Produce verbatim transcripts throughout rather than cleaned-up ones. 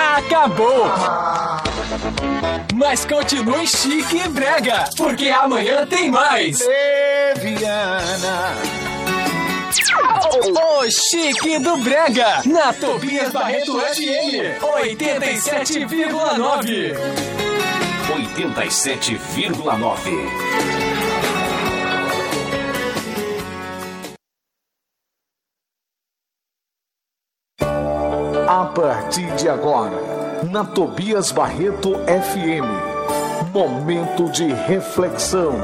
acabou! Mas continue chique e brega, porque amanhã tem mais! Leviana. O Chique do Brega, na Tobias Barreto F M, oitenta e sete vírgula nove. oitenta e sete vírgula nove. A partir de agora, na Tobias Barreto F M, momento de reflexão.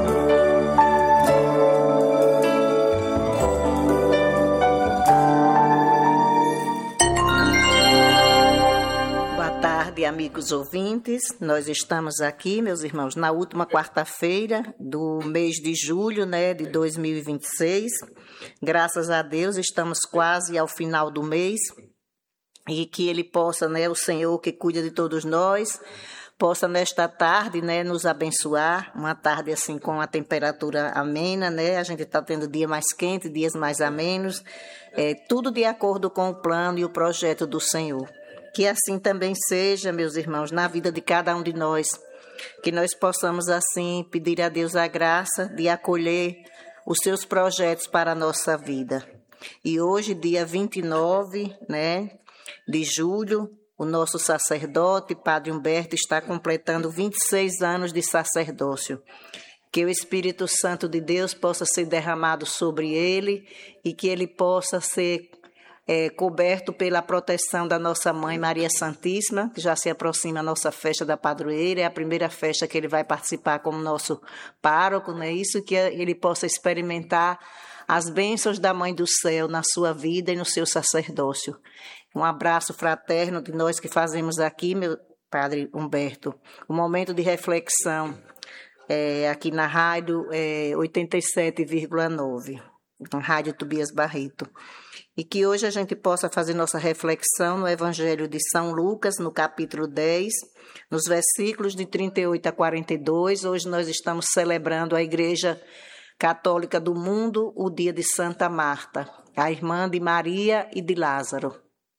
Boa tarde, amigos ouvintes. Nós estamos aqui, meus irmãos, na última quarta-feira do mês de julho, né, de dois mil e vinte e seis. Graças a Deus, estamos quase ao final do mês. E que Ele possa, né, o Senhor que cuida de todos nós, possa nesta tarde, né, nos abençoar. Uma tarde assim com a temperatura amena, né? A gente está tendo dia mais quente, dias mais amenos. É, tudo de acordo com o plano e o projeto do Senhor. Que assim também seja, meus irmãos, na vida de cada um de nós. Que nós possamos assim pedir a Deus a graça de acolher os seus projetos para a nossa vida. E hoje, dia vinte e nove, né? de julho, o nosso sacerdote, Padre Humberto, está completando vinte e seis anos de sacerdócio. Que o Espírito Santo de Deus possa ser derramado sobre ele e que ele possa ser é, coberto pela proteção da nossa Mãe Maria Santíssima, que já se aproxima a nossa festa da padroeira, é a primeira festa que ele vai participar como nosso pároco, não é isso? Que ele possa experimentar as bênçãos da Mãe do Céu na sua vida e no seu sacerdócio. Um abraço fraterno de nós que fazemos aqui, meu Padre Humberto, um momento de reflexão é, aqui na rádio é, oitenta e sete vírgula nove, na rádio Tobias Barreto. E que hoje a gente possa fazer nossa reflexão no Evangelho de São Lucas, no capítulo dez, nos versículos de trinta e oito a quarenta e dois. Hoje nós estamos celebrando a Igreja Católica do Mundo, o dia de Santa Marta, a irmã de Maria e de Lázaro.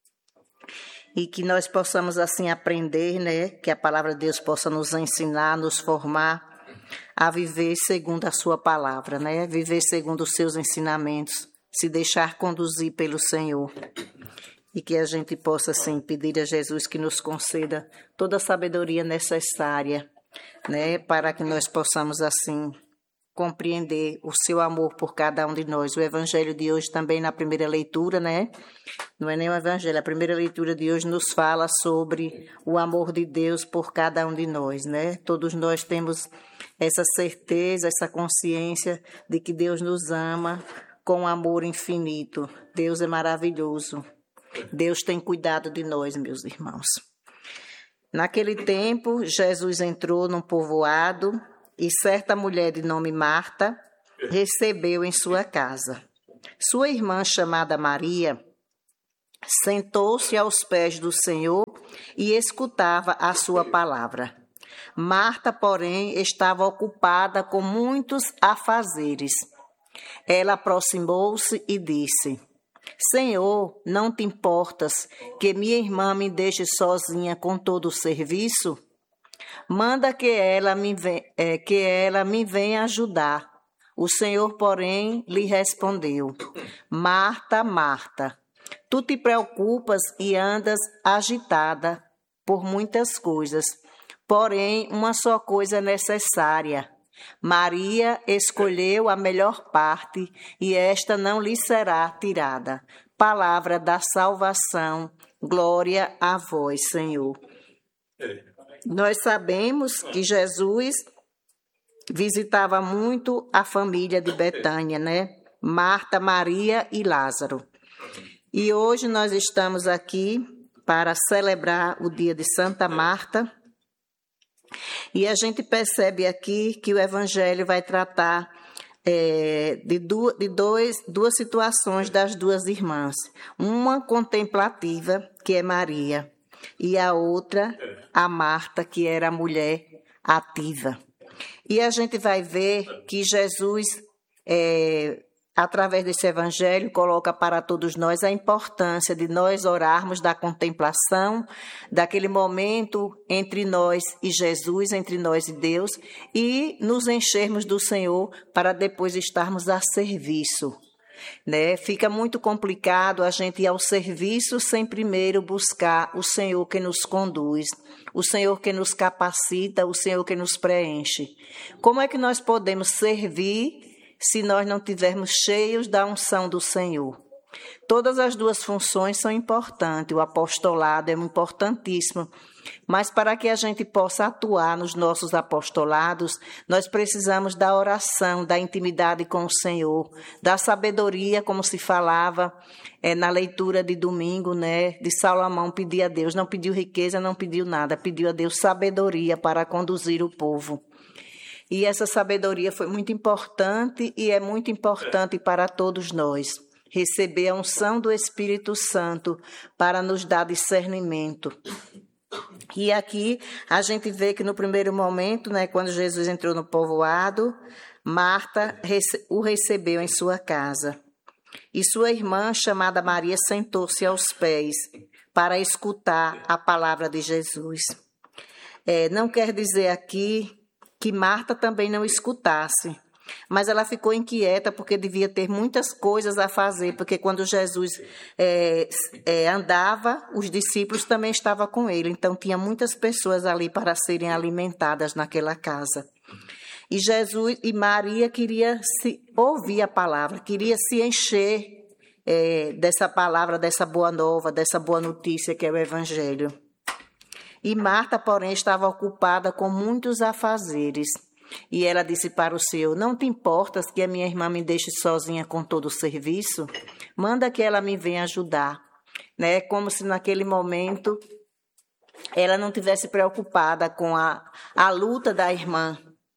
E que nós possamos assim aprender, né, que a palavra de Deus possa nos ensinar, nos formar a viver segundo a sua palavra, né, viver segundo os seus ensinamentos, se deixar conduzir pelo Senhor. E que a gente possa assim pedir a Jesus que nos conceda toda a sabedoria necessária, né, para que nós possamos assim compreender o seu amor por cada um de nós. O evangelho de hoje também na primeira leitura, né? Não é nem o evangelho, a primeira leitura de hoje nos fala sobre o amor de Deus por cada um de nós, né? Todos nós temos essa certeza, essa consciência de que Deus nos ama com amor infinito. Deus é maravilhoso. Deus tem cuidado de nós, meus irmãos. Naquele tempo, Jesus entrou num povoado e certa mulher de nome Marta recebeu em sua casa. Sua irmã, chamada Maria, sentou-se aos pés do Senhor e escutava a sua palavra. Marta, porém, estava ocupada com muitos afazeres. Ela aproximou-se e disse: Senhor, não te importas que minha irmã me deixe sozinha com todo o serviço? Manda que ela me, é, que ela me venha ajudar. O Senhor, porém, lhe respondeu: Marta, Marta, tu te preocupas e andas agitada por muitas coisas, porém uma só coisa é necessária. Maria escolheu a melhor parte e esta não lhe será tirada. Palavra da salvação, glória a vós, Senhor. Nós sabemos que Jesus visitava muito a família de Betânia, né? Marta, Maria e Lázaro. E hoje nós estamos aqui para celebrar o dia de Santa Marta. E a gente percebe aqui que o Evangelho vai tratar é, de, du- de dois, duas situações das duas irmãs. Uma contemplativa, que é Maria, e a outra, a Marta, que era a mulher ativa. E a gente vai ver que Jesus, é, através desse evangelho, coloca para todos nós a importância de nós orarmos da contemplação, daquele momento entre nós e Jesus, entre nós e Deus, e nos enchermos do Senhor para depois estarmos a serviço. Né? Fica muito complicado a gente ir ao serviço sem primeiro buscar o Senhor que nos conduz, o Senhor que nos capacita, o Senhor que nos preenche. Como é que nós podemos servir se nós não estivermos cheios da unção do Senhor? Todas as duas funções são importantes, o apostolado é importantíssimo, mas para que a gente possa atuar nos nossos apostolados, nós precisamos da oração, da intimidade com o Senhor, da sabedoria, como se falava é, na leitura de domingo, né, de Salomão, pedir a Deus, não pediu riqueza, não pediu nada, pediu a Deus sabedoria para conduzir o povo. E essa sabedoria foi muito importante e é muito importante para todos nós. Receber a unção do Espírito Santo para nos dar discernimento. E aqui a gente vê que no primeiro momento, né, quando Jesus entrou no povoado, Marta o recebeu em sua casa. E sua irmã, chamada Maria, sentou-se aos pés para escutar a palavra de Jesus. É, não quer dizer aqui que Marta também não escutasse, mas ela ficou inquieta porque devia ter muitas coisas a fazer, porque quando Jesus é, é, andava, os discípulos também estavam com ele, então tinha muitas pessoas ali para serem alimentadas naquela casa. E Jesus e Maria queria se, ouvir a palavra, queria se encher é, dessa palavra, dessa boa nova, dessa boa notícia que é o Evangelho. E Marta, porém, estava ocupada com muitos afazeres. E ela disse para o Senhor: não te importas que a minha irmã me deixe sozinha com todo o serviço? Manda que ela me venha ajudar. Né? Como se naquele momento ela não tivesse preocupada com a, a luta da irmã.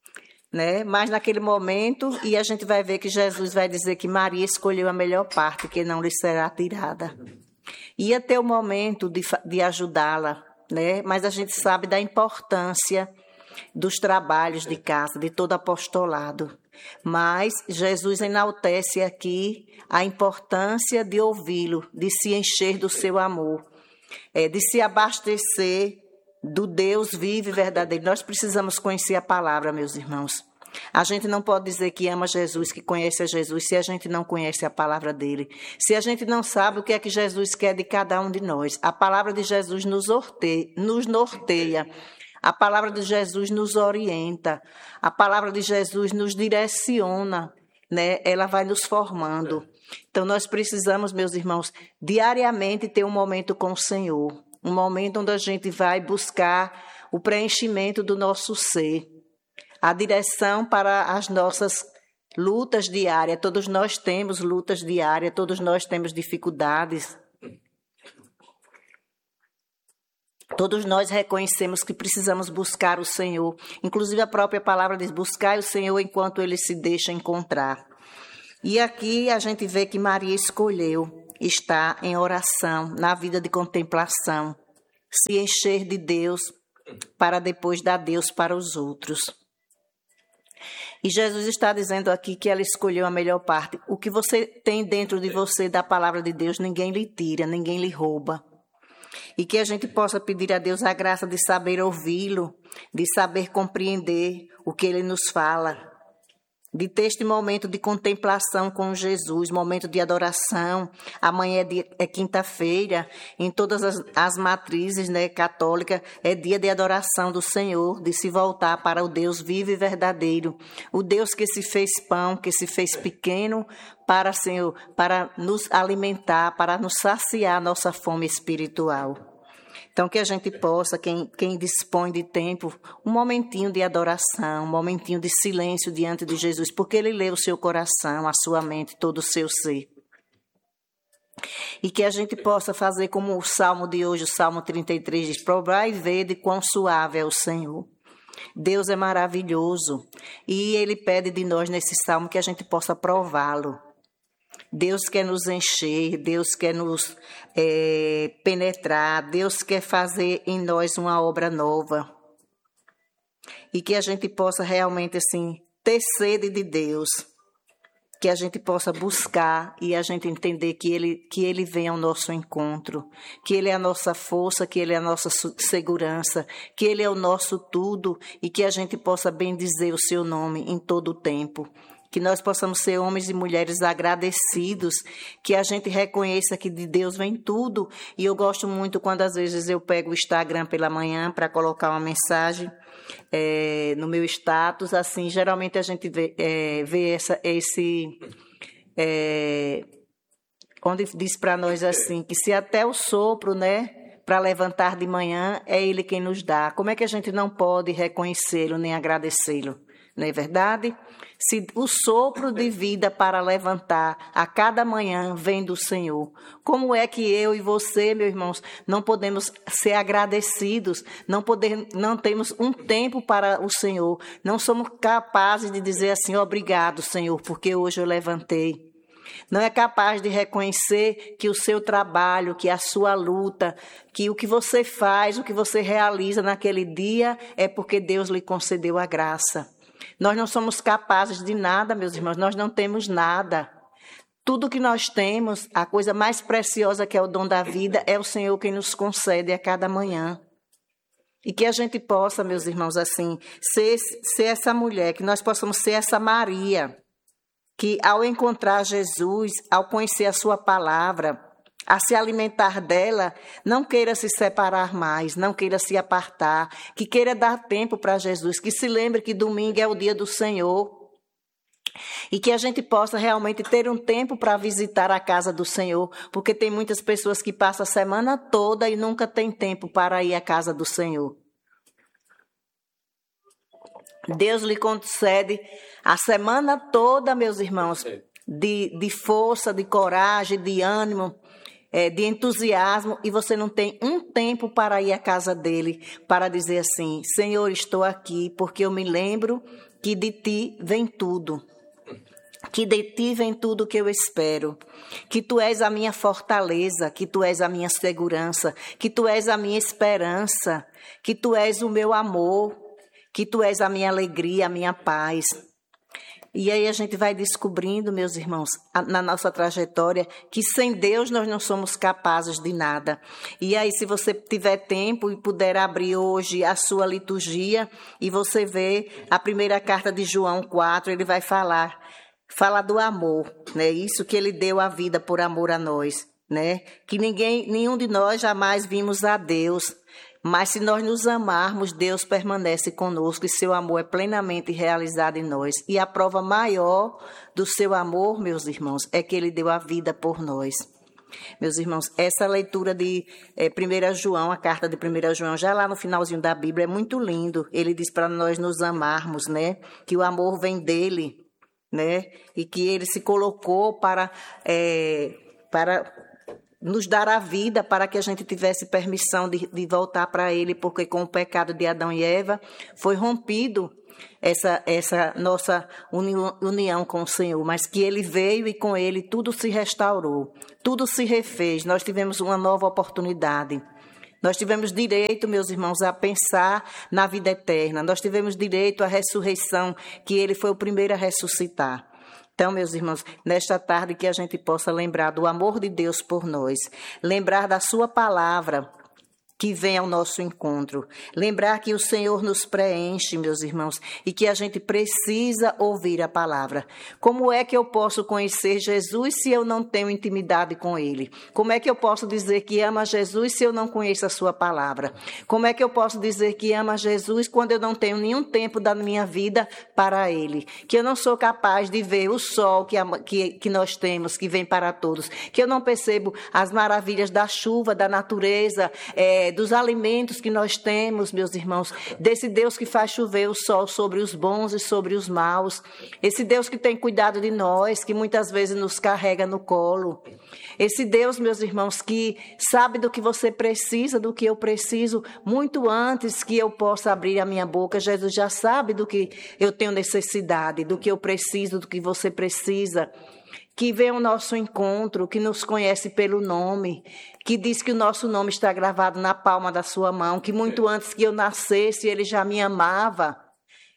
Né? Mas naquele momento, e a gente vai ver que Jesus vai dizer que Maria escolheu a melhor parte, que não lhe será tirada. Ia ter o momento de, de ajudá-la, né? Mas a gente sabe da importância dos trabalhos de casa, de todo apostolado. Mas Jesus enaltece aqui a importância de ouvi-lo, de se encher do seu amor, é, de se abastecer do Deus vivo e verdadeiro. Nós precisamos conhecer a palavra, meus irmãos. A gente não pode dizer que ama Jesus, que conhece a Jesus, se a gente não conhece a palavra dele. Se a gente não sabe o que é que Jesus quer de cada um de nós. A palavra de Jesus nos norteia, nos norteia. A palavra de Jesus nos orienta, a palavra de Jesus nos direciona, né? Ela vai nos formando. Então, nós precisamos, meus irmãos, diariamente ter um momento com o Senhor, um momento onde a gente vai buscar o preenchimento do nosso ser, a direção para as nossas lutas diárias. Todos nós temos lutas diárias, todos nós temos dificuldades. Todos nós reconhecemos que precisamos buscar o Senhor. Inclusive a própria palavra diz: buscai o Senhor enquanto ele se deixa encontrar. E aqui a gente vê que Maria escolheu estar em oração, na vida de contemplação, se encher de Deus para depois dar Deus para os outros. E Jesus está dizendo aqui que ela escolheu a melhor parte. O que você tem dentro de você da palavra de Deus, ninguém lhe tira, ninguém lhe rouba. E que a gente possa pedir a Deus a graça de saber ouvi-lo, de saber compreender o que ele nos fala, de ter este momento de contemplação com Jesus, momento de adoração. Amanhã é, dia, é quinta-feira, em todas as, as matrizes, né, católicas, é dia de adoração do Senhor, de se voltar para o Deus vivo e verdadeiro, o Deus que se fez pão, que se fez pequeno, para, Senhor, para nos alimentar, para nos saciar nossa fome espiritual. Então, que a gente possa, quem, quem dispõe de tempo, um momentinho de adoração, um momentinho de silêncio diante de Jesus, porque ele lê o seu coração, a sua mente, todo o seu ser. E que a gente possa fazer como o Salmo de hoje, o Salmo trinta e três diz: provai e vede quão suave é o Senhor. Deus é maravilhoso e ele pede de nós nesse Salmo que a gente possa prová-lo. Deus quer nos encher, Deus quer nos é, penetrar, Deus quer fazer em nós uma obra nova. E que a gente possa realmente assim, ter sede de Deus, que a gente possa buscar e a gente entender que ele, que ele vem ao nosso encontro, que Ele é a nossa força, que Ele é a nossa segurança, que Ele é o nosso tudo e que a gente possa bendizer o Seu nome em todo o tempo. Que nós possamos ser homens e mulheres agradecidos, que a gente reconheça que de Deus vem tudo. E eu gosto muito quando às vezes eu pego o Instagram pela manhã para colocar uma mensagem é, no meu status. Assim, geralmente a gente vê, é, vê essa, esse... É, onde diz para nós assim, que se até o sopro, né, para levantar de manhã, é Ele quem nos dá. Como é que a gente não pode reconhecê-lo nem agradecê-lo? Não é verdade? Se o sopro de vida para levantar a cada manhã vem do Senhor, como é que eu e você, meus irmãos, não podemos ser agradecidos, não, poder, não temos um tempo para o Senhor, não somos capazes de dizer assim, obrigado, Senhor, porque hoje eu levantei. Não é capaz de reconhecer que o seu trabalho, que a sua luta, que o que você faz, o que você realiza naquele dia é porque Deus lhe concedeu a graça. Nós não somos capazes de nada, meus irmãos, nós não temos nada. Tudo que nós temos, a coisa mais preciosa que é o dom da vida, é o Senhor quem nos concede a cada manhã. E que a gente possa, meus irmãos, assim, ser, ser essa mulher, que nós possamos ser essa Maria, que ao encontrar Jesus, ao conhecer a sua palavra, a se alimentar dela, não queira se separar mais, não queira se apartar, que queira dar tempo para Jesus, que se lembre que domingo é o dia do Senhor e que a gente possa realmente ter um tempo para visitar a casa do Senhor, porque tem muitas pessoas que passam a semana toda e nunca tem tempo para ir à casa do Senhor. Deus lhe concede a semana toda, meus irmãos, de, de força, de coragem, de ânimo, é, de entusiasmo, e você não tem um tempo para ir à casa dele, para dizer assim, Senhor, estou aqui, porque eu me lembro que de ti vem tudo. Que de ti vem tudo que eu espero, que tu és a minha fortaleza, que tu és a minha segurança, que tu és a minha esperança, que tu és o meu amor, que tu és a minha alegria, a minha paz. E aí a gente vai descobrindo, meus irmãos, na nossa trajetória, que sem Deus nós não somos capazes de nada. E aí, se você tiver tempo e puder abrir hoje a sua liturgia, e você vê a primeira carta de João quatro, ele vai falar, fala do amor, né? Isso que ele deu a vida por amor a nós, né? Que ninguém, nenhum de nós jamais vimos a Deus. Mas se nós nos amarmos, Deus permanece conosco e seu amor é plenamente realizado em nós. E a prova maior do seu amor, meus irmãos, é que ele deu a vida por nós. Meus irmãos, essa leitura de é, primeira João, a carta de primeira João, já lá no finalzinho da Bíblia, é muito lindo. Ele diz para nós nos amarmos, né? Que o amor vem dele, né? E que ele se colocou para... É, para nos dar a vida para que a gente tivesse permissão de, de voltar para Ele, porque com o pecado de Adão e Eva foi rompido essa, essa nossa união, união com o Senhor, mas que Ele veio e com Ele tudo se restaurou, tudo se refez, nós tivemos uma nova oportunidade. Nós tivemos direito, meus irmãos, a pensar na vida eterna, nós tivemos direito à ressurreição, que Ele foi o primeiro a ressuscitar. Então, meus irmãos, nesta tarde que a gente possa lembrar do amor de Deus por nós, lembrar da sua palavra que vem ao nosso encontro, lembrar que o Senhor nos preenche, meus irmãos, e que a gente precisa ouvir a palavra. Como é que eu posso conhecer Jesus se eu não tenho intimidade com Ele? Como é que eu posso dizer que ama Jesus se eu não conheço a sua palavra? Como é que eu posso dizer que ama Jesus quando eu não tenho nenhum tempo da minha vida para Ele? Que eu não sou capaz de ver o sol que, que, que nós temos, que vem para todos, que eu não percebo as maravilhas da chuva, da natureza, é, dos alimentos que nós temos, meus irmãos, desse Deus que faz chover o sol sobre os bons e sobre os maus, esse Deus que tem cuidado de nós, que muitas vezes nos carrega no colo, esse Deus, meus irmãos, que sabe do que você precisa, do que eu preciso, muito antes que eu possa abrir a minha boca. Jesus já sabe do que eu tenho necessidade, do que eu preciso, do que você precisa, que vem ao nosso encontro, que nos conhece pelo nome, que diz que o nosso nome está gravado na palma da sua mão, que muito antes que eu nascesse, Ele já me amava.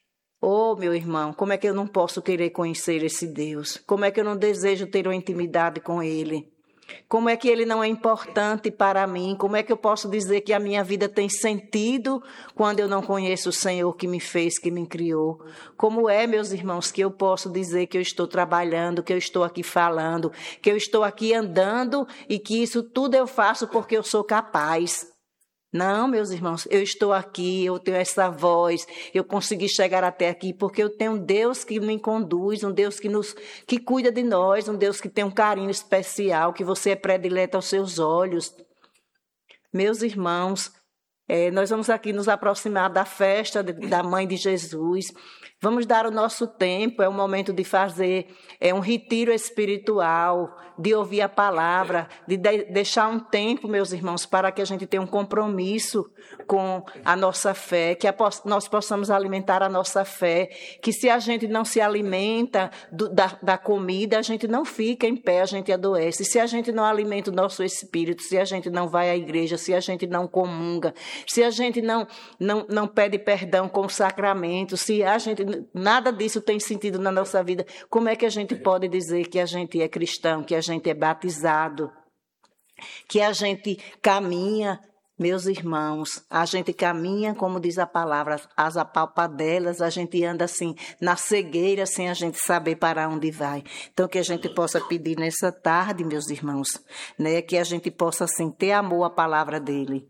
Oh, meu irmão, como é que eu não posso querer conhecer esse Deus? Como é que eu não desejo ter uma intimidade com Ele? Como é que Ele não é importante para mim? Como é que eu posso dizer que a minha vida tem sentido quando eu não conheço o Senhor que me fez, que me criou? Como é, meus irmãos, que eu posso dizer que eu estou trabalhando, que eu estou aqui falando, que eu estou aqui andando e que isso tudo eu faço porque eu sou capaz? Não, meus irmãos, eu estou aqui, eu tenho essa voz, eu consegui chegar até aqui porque eu tenho um Deus que me conduz, um Deus que, nos, que cuida de nós, um Deus que tem um carinho especial, que você é predileto aos seus olhos. Meus irmãos, é, nós vamos aqui nos aproximar da festa de, da Mãe de Jesus. Vamos dar o nosso tempo, é o momento de fazer é um retiro espiritual, de ouvir a palavra, de, de deixar um tempo, meus irmãos, para que a gente tenha um compromisso com a nossa fé, que a, nós possamos alimentar a nossa fé, que se a gente não se alimenta do, da, da comida, a gente não fica em pé, a gente adoece. Se a gente não alimenta o nosso espírito, se a gente não vai à igreja, se a gente não comunga, se a gente não, não, não pede perdão com o sacramento, se a gente, nada disso tem sentido na nossa vida, como é que a gente pode dizer que a gente é cristão, que a gente é batizado, que a gente caminha? Meus irmãos, a gente caminha, como diz a palavra, as apalpadelas, a gente anda assim, na cegueira, sem a gente saber para onde vai. Então, que a gente possa pedir nessa tarde, meus irmãos, né, que a gente possa, assim, ter amor à palavra dele.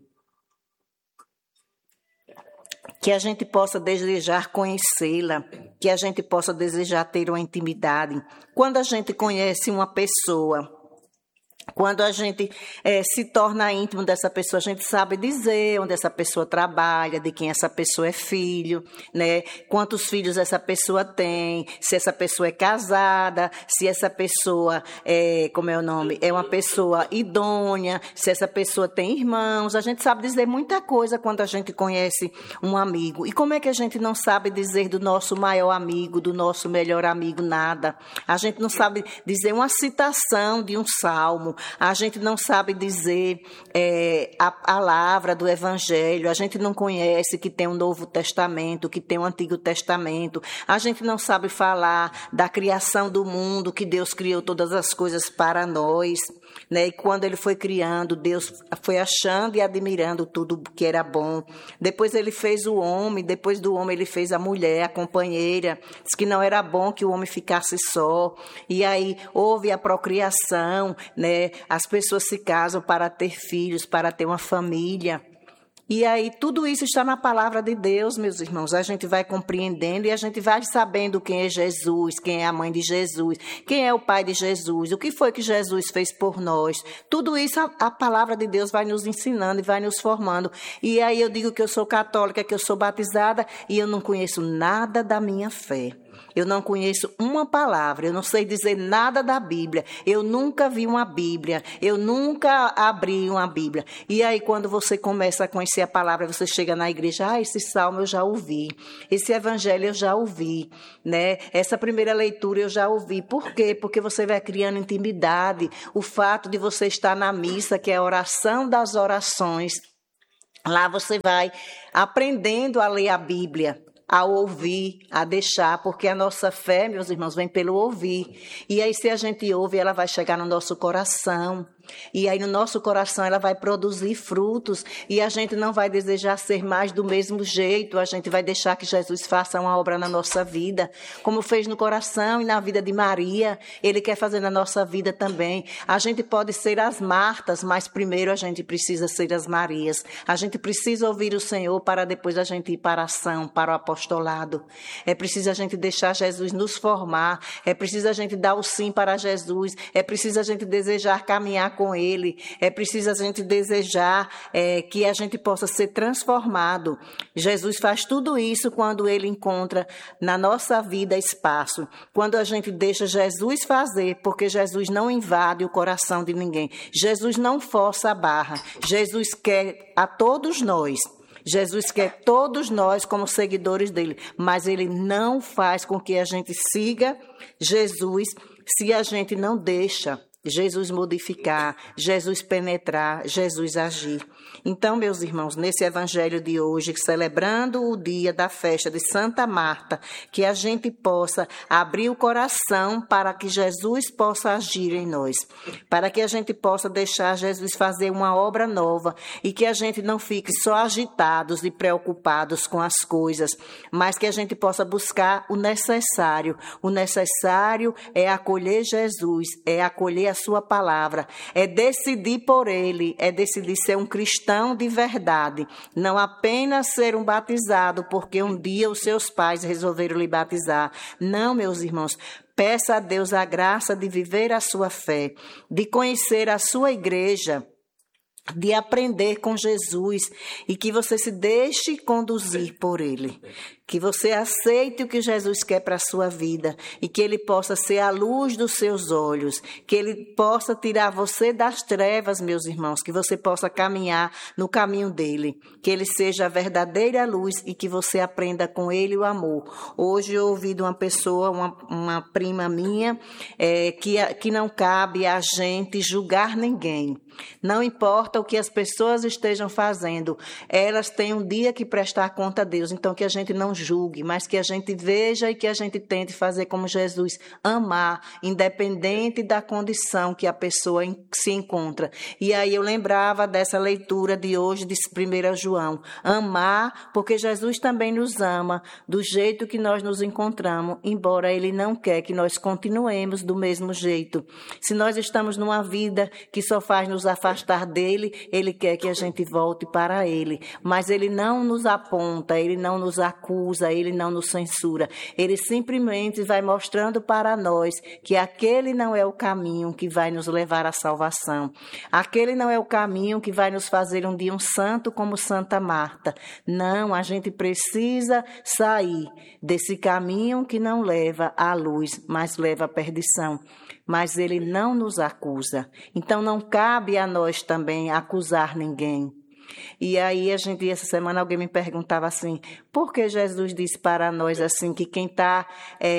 Que a gente possa desejar conhecê-la, que a gente possa desejar ter uma intimidade. Quando a gente conhece uma pessoa, quando a gente é, se torna íntimo dessa pessoa, a gente sabe dizer onde essa pessoa trabalha, de quem essa pessoa é filho, né? Quantos filhos essa pessoa tem, se essa pessoa é casada, se essa pessoa é, como é o nome, é uma pessoa idônea, se essa pessoa tem irmãos. A gente sabe dizer muita coisa quando a gente conhece um amigo. E como é que a gente não sabe dizer do nosso maior amigo, do nosso melhor amigo, nada? A gente não sabe dizer uma citação de um salmo. A gente não sabe dizer é, a palavra do Evangelho, a gente não conhece que tem um Novo Testamento, que tem um Antigo Testamento, a gente não sabe falar da criação do mundo, que Deus criou todas as coisas para nós, né? E quando Ele foi criando, Deus foi achando e admirando tudo que era bom. Depois Ele fez o homem, depois do homem Ele fez a mulher, a companheira, disse que não era bom que o homem ficasse só, e aí houve a procriação, né? As pessoas se casam para ter filhos, para ter uma família. E aí tudo isso está na palavra de Deus, meus irmãos. A gente vai compreendendo e a gente vai sabendo quem é Jesus, quem é a mãe de Jesus, quem é o pai de Jesus, o que foi que Jesus fez por nós. Tudo isso a, a palavra de Deus vai nos ensinando e vai nos formando. E aí eu digo que eu sou católica, que eu sou batizada e eu não conheço nada da minha fé. Eu não conheço uma palavra, eu não sei dizer nada da Bíblia, eu nunca vi uma Bíblia, eu nunca abri uma Bíblia. E aí, quando você começa a conhecer a palavra, você chega na igreja, ah, esse salmo eu já ouvi, esse evangelho eu já ouvi, né? Essa primeira leitura eu já ouvi. Por quê? Porque você vai criando intimidade, o fato de você estar na missa, que é a oração das orações, lá você vai aprendendo a ler a Bíblia, a ouvir, a deixar, porque a nossa fé, meus irmãos, vem pelo ouvir. E aí, se a gente ouve, ela vai chegar no nosso coração. E aí, no nosso coração, ela vai produzir frutos. E a gente não vai desejar ser mais do mesmo jeito. A gente vai deixar que Jesus faça uma obra na nossa vida, como fez no coração e na vida de Maria. Ele quer fazer na nossa vida também. A gente pode ser as Martas, mas primeiro a gente precisa ser as Marias. A gente precisa ouvir o Senhor para depois a gente ir para a ação, para o apostolado. É preciso a gente deixar Jesus nos formar. É preciso a gente dar o sim para Jesus. É preciso a gente desejar caminhar com Ele. É preciso a gente desejar é, que a gente possa ser transformado. Jesus faz tudo isso quando Ele encontra na nossa vida espaço. Quando a gente deixa Jesus fazer, porque Jesus não invade o coração de ninguém. Jesus não força a barra. Jesus quer a todos nós. Jesus quer todos nós como seguidores dele, mas Ele não faz com que a gente siga Jesus se a gente não deixa Jesus modificar, Jesus penetrar, Jesus agir. Então, meus irmãos, nesse evangelho de hoje, celebrando o dia da festa de Santa Marta, que a gente possa abrir o coração para que Jesus possa agir em nós, para que a gente possa deixar Jesus fazer uma obra nova e que a gente não fique só agitados e preocupados com as coisas, mas que a gente possa buscar o necessário. O necessário é acolher Jesus, é acolher a sua palavra, é decidir por ele, é decidir ser um cristão de verdade, não apenas ser um batizado porque um dia os seus pais resolveram lhe batizar. Não, meus irmãos, peça a Deus a graça de viver a sua fé, de conhecer a sua igreja, de aprender com Jesus e que você se deixe conduzir por ele. Que você aceite o que Jesus quer para a sua vida e que ele possa ser a luz dos seus olhos, que ele possa tirar você das trevas, meus irmãos, que você possa caminhar no caminho dele, que ele seja a verdadeira luz e que você aprenda com ele o amor. Hoje eu ouvi de uma pessoa, uma, uma prima minha, é, que, que não cabe a gente julgar ninguém. Não importa o que as pessoas estejam fazendo, elas têm um dia que prestar conta a Deus, então que a gente não julgue, mas que a gente veja e que a gente tente fazer como Jesus, amar, independente da condição que a pessoa se encontra. E aí eu lembrava dessa leitura de hoje de primeiro João, amar, porque Jesus também nos ama, do jeito que nós nos encontramos, embora ele não quer que nós continuemos do mesmo jeito. Se nós estamos numa vida que só faz nos afastar dele, ele quer que a gente volte para ele, mas ele não nos aponta, ele não nos acusa, ele não nos censura, ele simplesmente vai mostrando para nós que aquele não é o caminho que vai nos levar à salvação, aquele não é o caminho que vai nos fazer um dia um santo como Santa Marta. Não, a gente precisa sair desse caminho que não leva à luz, mas leva à perdição. Mas ele não nos acusa, então não cabe a nós também acusar ninguém. E aí, a gente, essa semana, alguém me perguntava assim, por que Jesus disse para nós assim, que quem está,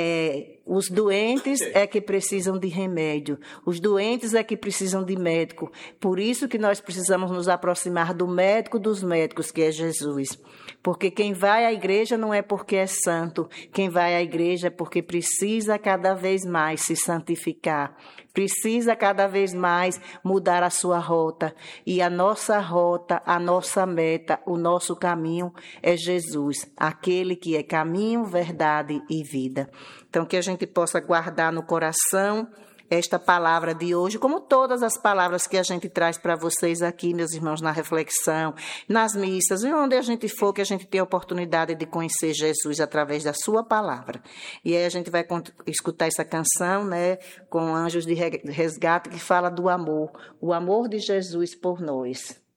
é, os doentes é que precisam de remédio, os doentes é que precisam de médico, por isso que nós precisamos nos aproximar do médico dos médicos, que é Jesus. Porque quem vai à igreja não é porque é santo, quem vai à igreja é porque precisa cada vez mais se santificar, precisa cada vez mais mudar a sua rota. E a nossa rota, a nossa meta, o nosso caminho é Jesus, aquele que é caminho, verdade e vida. Então, que a gente possa guardar no coração esta palavra de hoje, como todas as palavras que a gente traz para vocês aqui, meus irmãos, na reflexão, nas missas, e onde a gente for, que a gente tenha a oportunidade de conhecer Jesus através da sua palavra. E aí a gente vai escutar essa canção, né, com Anjos de Resgate, que fala do amor, o amor de Jesus por nós.